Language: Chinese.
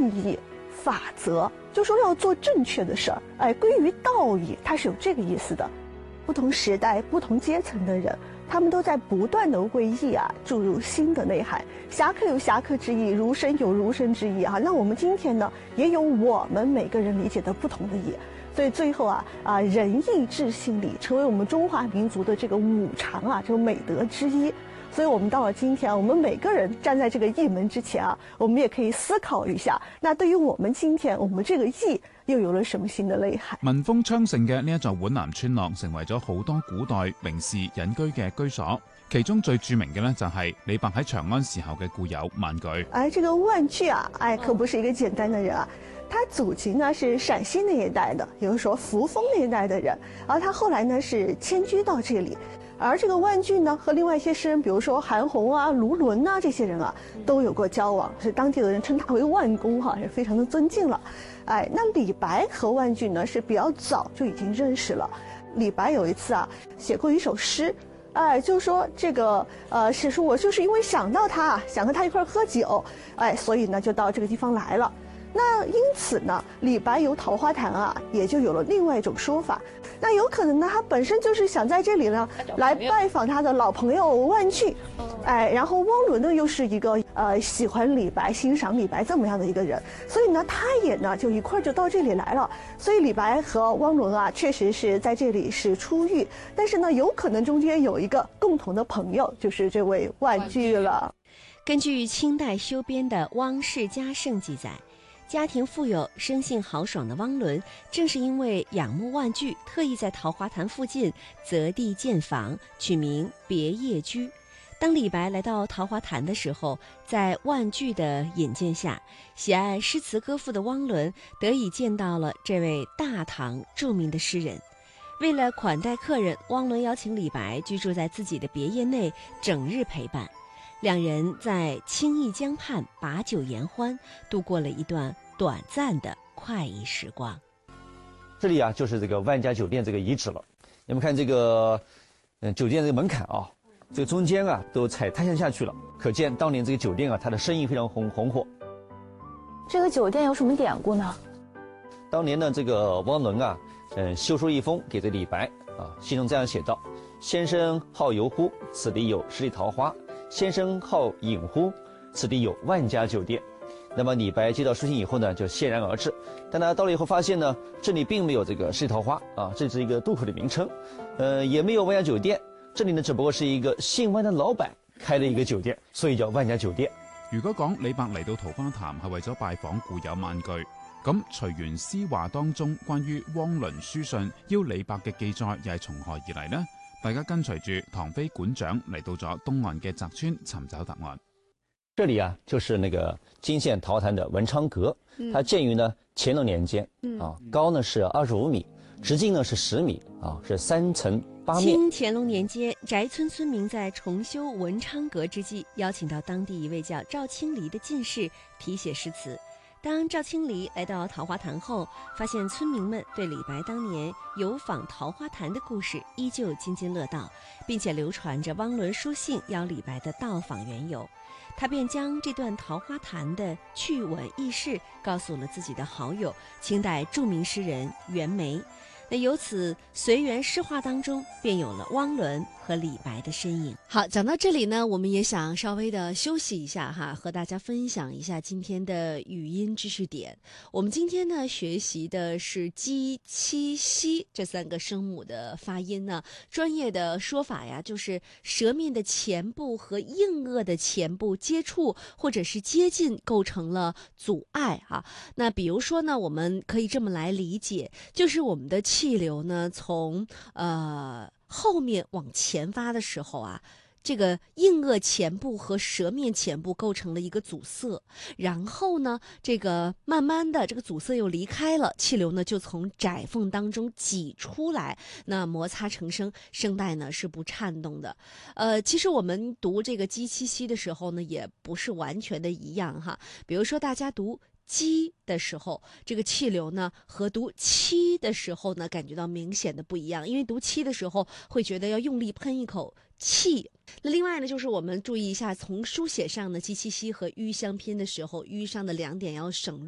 义、法则，就说要做正确的事儿。哎，归于道义，它是有这个意思的。不同时代、不同阶层的人，他们都在不断的为义注入新的内涵。侠客有侠客之意，儒生有儒生之意那我们今天呢，也有我们每个人理解的不同的义。所以最后仁义智信礼成为我们中华民族的这个五常这个美德之一。所以我们到了今天我们每个人站在这个义门之前我们也可以思考一下，那对于我们今天我們這個義又有了什麼新的內涵？ 民風昌盛嘅呢一座皖南村落，成為咗好多古代名士隱居嘅居所。其中最著名嘅呢，就係李白喺長安時候嘅故友萬句。 這個萬句可不是一個簡單的人他祖籍呢是陕西那一帶的，也就是說扶風那一帶的人，而他後來呢是遷居到這裡。而這個萬句呢，和另外一些詩人，比如說韓紅盧綸這些人都有過交往，是當地的人稱他為萬公也非常的尊敬了。那李白和萬句呢是比較早就已經認識了。李白有一次寫過一首詩，就說這個寫說我就是因為想到他，想和他一塊喝酒，所以呢就到這個地方來了。那因此呢，李白遊桃花潭也就有了另外一種說法。那有可能呢，他本身就是想在這裡呢來拜訪他的老朋友萬句，然後汪倫呢又是一個喜歡李白、欣賞李白這麼樣的一個人，所以呢，他也呢就一塊就到這裡來了。所以李白和汪倫確實是在這裡是初遇，但是呢，有可能中間有一個共同的朋友，就是這位萬句了。 根據清代修編的《汪氏家聖》記載，家庭富有、生性豪爽的汪倫，正是因為仰慕萬句，特意在桃花潭附近擇地建房，取名別業居。當李白來到桃花潭的時候，在萬句的引薦下，喜愛詩詞歌賦的汪倫得以見到了這位大唐著名的詩人。為了款待客人，汪倫邀請李白居住在自己的別業內，整日陪伴。兩人在清義江畔把酒言歡，度過了一段短暫的快意時光。 這裡就是這個萬家酒店這個遺址了。你們看這個酒店這個門檻這個中間都踩塌下去了，可見當年這個酒店它的生意非常紅火。 這個酒店有什麼典故呢？ 當年呢，這個汪倫修書一封給這李白信中這樣寫道：先生好遊乎？此地有十里桃花。先生好飲乎？此地有萬家酒店。那麼李白接到書信以後呢，就欣然而至。但他到了以後發現呢，這裡並沒有這個十里桃花這是一個渡口的名稱，也沒有萬家酒店。這裡呢，只不過是一個姓萬的老闆開的一個酒店，所以叫萬家酒店。 如果講李白嚟到桃花潭係為咗拜訪故友萬句，咁隨園詩話當中關於汪倫書信邀李白嘅記載又係從何而嚟呢？大家跟隨住唐飛館長嚟到咗東岸嘅澤村尋找答案。 這裡就是那個涇縣桃潭的文昌閣，它建於呢乾隆年間，高呢是25米，直徑呢是10米，是3層8面。 清乾隆年間，翟村村民在重修文昌閣之際，邀請到當地一位叫趙青離的進士題寫詩詞。當趙青離來到桃花潭後，發現村民們對李白當年遊訪桃花潭的故事依舊津津樂道，並且流傳着汪倫書信邀李白的到訪緣由。他便將這段桃花潭的趣聞軼事告訴了自己的好友，清代著名詩人袁枚。那由此隨園詩話當中便有了汪倫和李白的身影。 好，講到這裡呢，我們也想稍微的休息一下和大家分享一下今天的語音知識點。我們今天呢學習的是雞、七、西這3個聲母的發音呢，專業的說法呀，就是舌面的前部和硬腭的前部接觸或者是接近，構成了阻礙那比如說呢，我們可以這麼來理解，就是我們的氣流呢，從後面往前發的時候這個硬腭前部和舌面前部構成了一個阻塞，然後呢，這個慢慢的這個阻塞又離開了，氣流呢就從窄縫當中擠出來，那摩擦成聲，聲帶呢是不顫動的。其實我們讀這個雞七西的時候呢，也不是完全的一樣比如說大家讀雞的時候，這個氣流呢和讀七的時候呢感覺到明顯的不一樣，因為讀七的時候會覺得要用力噴一口氣。那另外呢，就是我們注意一下，從書寫上呢，雞七西和吁相拼的時候，吁上的2點要省略。